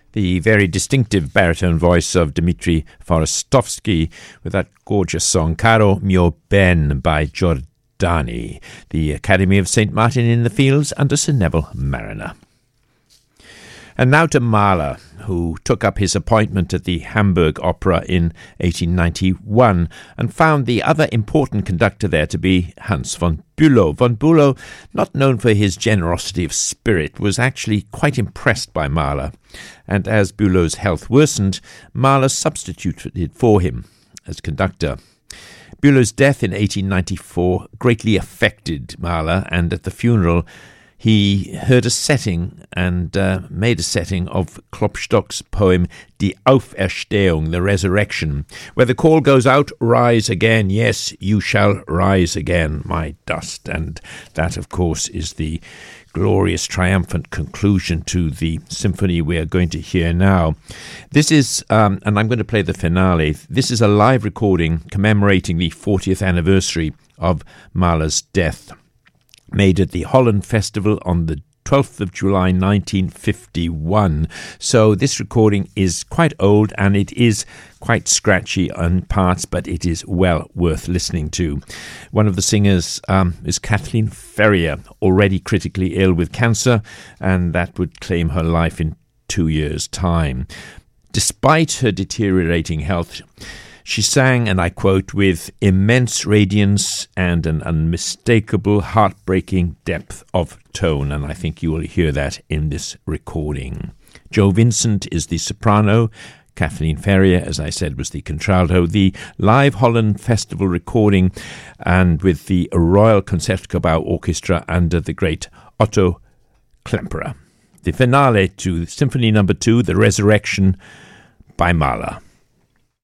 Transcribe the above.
The very distinctive baritone voice of Dmitri Forostovsky with that gorgeous song Caro mio ben by Giordani, the Academy of St. Martin in the Fields under Sir Neville Marriner. And now to Mahler, who took up his appointment at the Hamburg Opera in 1891 and found the other important conductor there to be Hans von Bülow. Von Bülow, not known for his generosity of spirit, was actually quite impressed by Mahler, and as Bülow's health worsened, Mahler substituted for him as conductor. Bülow's death in 1894 greatly affected Mahler, and at the funeral he heard a setting and made a setting of Klopstock's poem Die Auferstehung, the Resurrection, where the call goes out, rise again, yes, you shall rise again, my dust. And that, of course, is the glorious, triumphant conclusion to the symphony we are going to hear now. This is, and I'm going to play the finale, this is a live recording commemorating the 40th anniversary of Mahler's death, made at the Holland Festival on the 12th of July 1951. So this recording is quite old and it is quite scratchy on parts, but it is well worth listening to. One of the singers is Kathleen Ferrier, already critically ill with cancer, and that would claim her life in 2 years' time. Despite her deteriorating health, she sang, and I quote, with immense radiance and an unmistakable, heartbreaking depth of tone, and I think you will hear that in this recording. Joe Vincent is the soprano, Kathleen Ferrier, as I said, was the contralto. The live Holland Festival recording, and with the Royal Concertgebouw Orchestra under the great Otto Klemperer. The finale to Symphony No. 2, The Resurrection, by Mahler.